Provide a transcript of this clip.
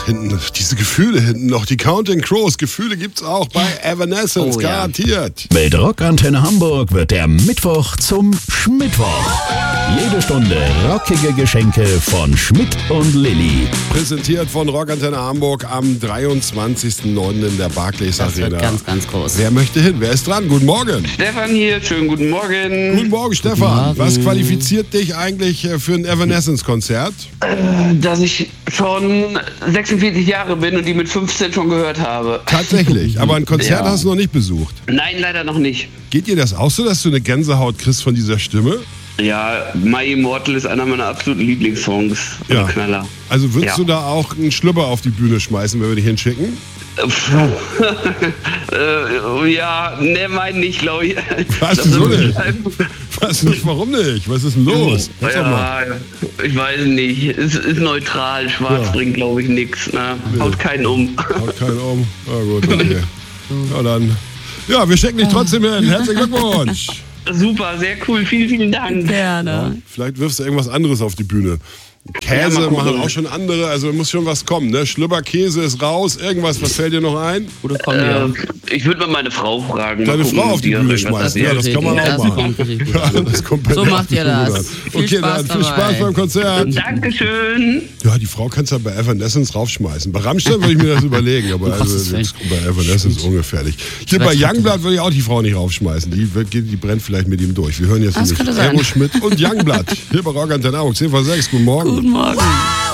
hinten, diese Gefühle hinten noch, die Counting Crows, Gefühle gibt's auch bei Evanescence, garantiert. Mit Rockantenne Hamburg wird der Mittwoch zum Schmittwoch. Jede Stunde rockige Geschenke von Schmidt und Lilly. Präsentiert von Rockantenne Hamburg am 23.09. in der Barclays Das Arena. wird ganz, ganz groß. Wer möchte hin? Wer ist dran? Guten Morgen. Stefan hier, schönen guten Morgen. Guten Morgen, Stefan. Was qualifiziert dich eigentlich für ein Evanescence-Konzert? Dass ich schon 46 Jahre bin und die mit 15 schon gehört habe. Tatsächlich, aber ein Konzert hast du noch nicht besucht. Nein, leider noch nicht. Geht dir das auch so, dass du eine Gänsehaut kriegst von dieser Stimme? Ja, My Immortal ist einer meiner absoluten Lieblingssongs. Ja. Knaller. Also würdest Ja. du da auch einen Schlüpper auf die Bühne schmeißen, wenn wir dich hinschicken? Ja, ne, mein nicht, glaube ich. Was, Das wieso ist- nicht? Was nicht, warum nicht? Was ist denn los? Sag doch mal. Ja, ich weiß nicht. Es ist neutral. Schwarz Ja. bringt, glaube ich, nichts. Ne? Haut keinen um. Haut keinen um. Na gut, okay. Na dann. Ja, wir schicken dich trotzdem hin. Herzlichen Glückwunsch. Super, sehr cool. Vielen, vielen Dank. Gerne. Vielleicht wirfst du irgendwas anderes auf die Bühne. Käse Ja, mal gucken. machen auch schon andere, also muss schon was kommen. Ne? Schlüpperkäse ist raus, irgendwas, was fällt dir noch ein? Gute Kombi. Ich würde mal meine Frau fragen. Deine mal gucken, Frau auf die wie Bühne irgendwas schmeißen. Ja, erzählt. das kann man Das auch machen. kommt richtig gut. Ja, das kommt bei So der macht ihr Bühne das. an. Viel Okay, Spaß dann viel Spaß dabei. beim Konzert. Dankeschön. Ja, die Frau kannst du ja bei Evanescence raufschmeißen. Bei Rammstein würde ich mir das überlegen, aber also, Gottes Willen. jetzt bei Evanescence ungefährlich. Hier bei Youngblood würde ich auch die Frau nicht raufschmeißen. Die brennt vielleicht mit ihm durch. Wir hören jetzt Das nämlich könnte sein. Aeroschmidt und Youngblood. Hier bei Rockantenne Hamburg, 10 vor 6. Guten Morgen. Guten Morgen.